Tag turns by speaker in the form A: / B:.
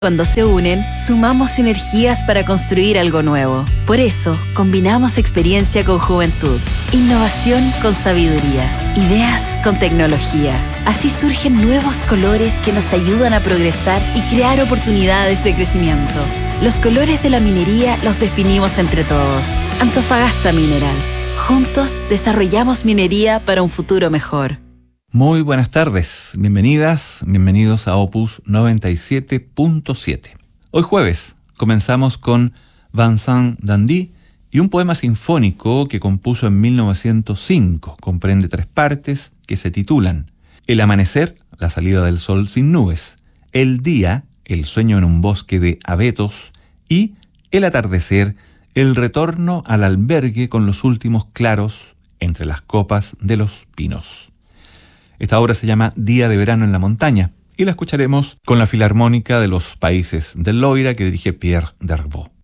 A: Cuando se unen, sumamos energías para construir algo nuevo. Por eso, combinamos experiencia con juventud, innovación con sabiduría, ideas con tecnología. Así surgen nuevos colores que nos ayudan a progresar y crear oportunidades de crecimiento. Los colores de la minería los definimos entre todos. Antofagasta Minerals. Juntos desarrollamos minería para un futuro mejor.
B: Muy buenas tardes, bienvenidos a Opus 97.7. Hoy jueves comenzamos con Vincent Dandy y un poema sinfónico que compuso en 1905. Comprende 3 partes que se titulan El amanecer, la salida del sol sin nubes, El día, el sueño en un bosque de abetos y El atardecer, el retorno al albergue con los últimos claros entre las copas de los pinos. Esta obra se llama Día de verano en la montaña y la escucharemos con la Filarmónica de los Países del Loira que dirige Pierre Dervaux.